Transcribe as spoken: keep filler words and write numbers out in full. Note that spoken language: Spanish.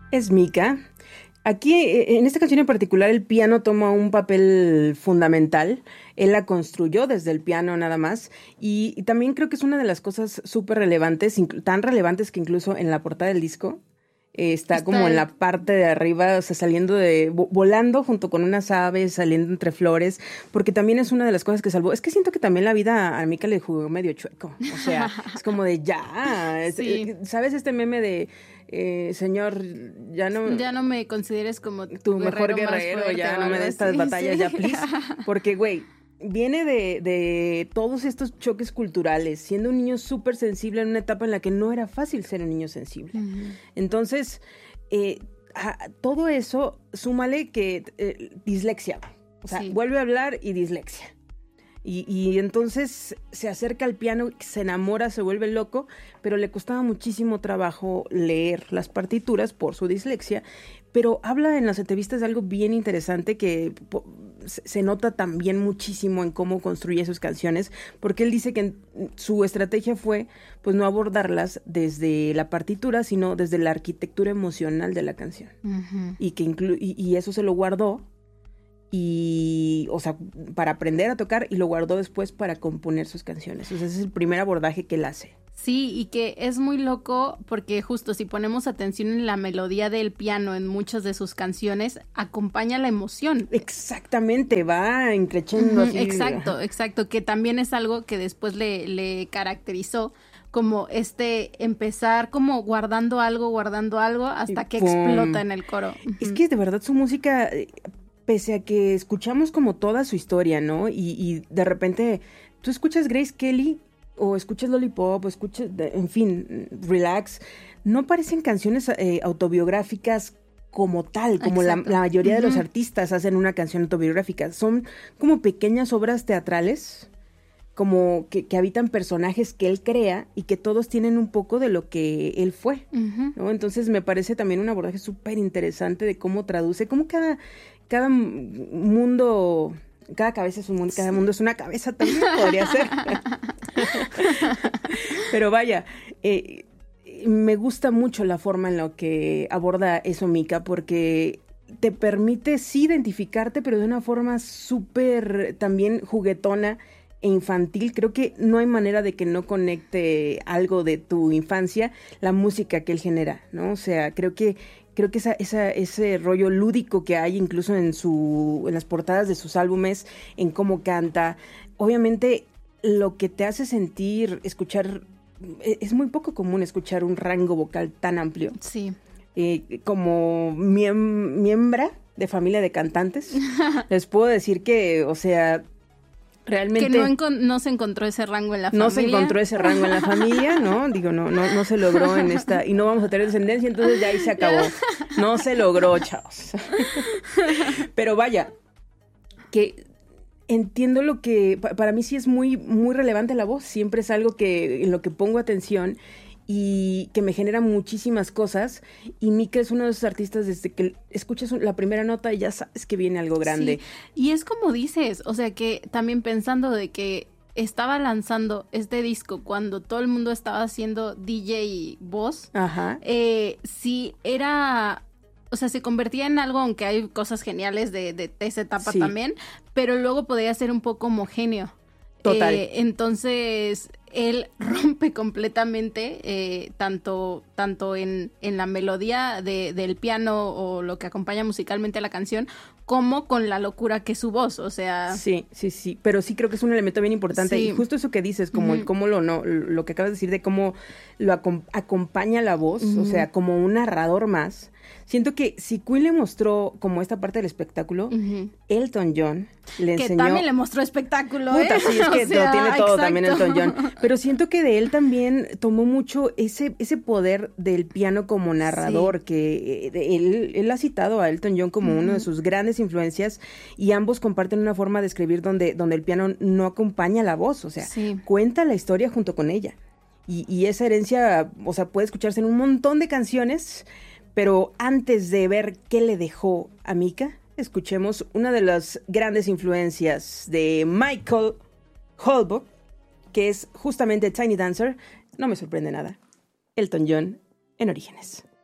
Es Mika. Aquí, en esta canción en particular, el piano toma un papel fundamental. Él la construyó desde el piano nada más. Y, y también creo que es una de las cosas súper relevantes, tan relevantes que incluso en la portada del disco eh, está, está como el... en la parte de arriba, o sea, saliendo de, volando junto con unas aves, saliendo entre flores, porque también es una de las cosas que salvó. Es que siento que también la vida a Mika le jugó medio chueco. O sea, es como de ya, sí. ¿Sabes este meme de... Eh, señor, ya no... Ya no me consideres como tu, tu mejor guerrero, fuerte, ya no me des estas batallas, sí. ya, please. Porque, güey, viene de, de todos estos choques culturales, siendo un niño súper sensible en una etapa en la que no era fácil ser un niño sensible. Uh-huh. Entonces, eh, a, todo eso, súmale que eh, dislexia. O sea, sí. vuelve a hablar y dislexia. Y, y entonces se acerca al piano, se enamora, se vuelve loco, pero le costaba muchísimo trabajo leer las partituras por su dislexia. Pero habla en las entrevistas de algo bien interesante que po, se nota también muchísimo en cómo construye sus canciones, porque él dice que su estrategia fue pues no abordarlas desde la partitura, sino desde la arquitectura emocional de la canción. Uh-huh. Y, que inclu- y, y eso se lo guardó. Y, o sea, para aprender a tocar y lo guardó después para componer sus canciones. O sea, ese es el primer abordaje que él hace. Sí, y que es muy loco porque justo si ponemos atención en la melodía del piano en muchas de sus canciones, acompaña la emoción. Exactamente, va increciendo uh-huh, así. Exacto, exacto, que también es algo que después le, le caracterizó como este empezar como guardando algo, guardando algo hasta que ¡pum! Explota en el coro. Uh-huh. Es que de verdad su música... Pese a que escuchamos como toda su historia, ¿no? Y, y de repente tú escuchas Grace Kelly o escuchas Lollipop o escuchas, en fin, Relax, no parecen canciones eh, autobiográficas como tal, como la, la mayoría uh-huh. de los artistas hacen una canción autobiográfica. Son como pequeñas obras teatrales, como que, que habitan personajes que él crea y que todos tienen un poco de lo que él fue, uh-huh. ¿no? Entonces me parece también un abordaje súper interesante de cómo traduce, cómo cada... Cada mundo, cada cabeza es un mundo, cada mundo es una cabeza también, podría ser. Pero vaya, eh, me gusta mucho la forma en la que aborda eso Mika, porque te permite sí identificarte, pero de una forma súper también juguetona e infantil. Creo que no hay manera de que no conecte algo de tu infancia, la música que él genera, ¿no? O sea, creo que Creo que esa, esa, ese rollo lúdico que hay incluso en, su, en las portadas de sus álbumes, en cómo canta, obviamente lo que te hace sentir, escuchar, es muy poco común escuchar un rango vocal tan amplio. Sí. Eh, como miem- miembra de familia de cantantes, les puedo decir que, o sea... Realmente, que no, encon- no se encontró ese rango en la familia. No se encontró ese rango en la familia, ¿no? Digo, no, no, no se logró en esta... Y no vamos a tener descendencia, entonces ya ahí se acabó. No se logró, chavos. Pero vaya, que entiendo lo que... Para mí sí es muy, muy relevante la voz. Siempre es algo que en lo que pongo atención y que me genera muchísimas cosas. Y Mika es uno de esos artistas desde que escuchas la primera nota y ya sabes que viene algo grande. Sí. Y es como dices, o sea que también pensando de que estaba lanzando este disco cuando todo el mundo estaba haciendo D J y voz, Ajá. Eh, sí era... O sea, se convertía en algo, aunque hay cosas geniales de, de, de esa etapa sí. también, pero luego podía ser un poco homogéneo. Total. Eh, entonces, él rompe completamente, eh, tanto, tanto en, en la melodía de, del piano o lo que acompaña musicalmente a la canción, como con la locura que es su voz, o sea... Sí, sí, sí, pero sí creo que es un elemento bien importante, sí. Y justo eso que dices, como uh-huh. el cómo lo, no, lo que acabas de decir de cómo lo acom- acompaña la voz, uh-huh. o sea, como un narrador más. Siento que si Queen le mostró como esta parte del espectáculo, uh-huh. Elton John le que enseñó... Que también le mostró espectáculo, Puta, ¿eh? sí, es que o sea, lo tiene todo exacto. también Elton John. Pero siento que de él también tomó mucho ese, ese poder del piano como narrador, sí. que de, él, él ha citado a Elton John como uh-huh. uno de sus grandes influencias y ambos comparten una forma de escribir donde, donde el piano no acompaña la voz, o sea, sí. cuenta la historia junto con ella. Y, y esa herencia, o sea, puede escucharse en un montón de canciones. Pero antes de ver qué le dejó a Mika, escuchemos una de las grandes influencias de Michael Holbrook, que es justamente Tiny Dancer. No me sorprende nada. Elton John en Orígenes.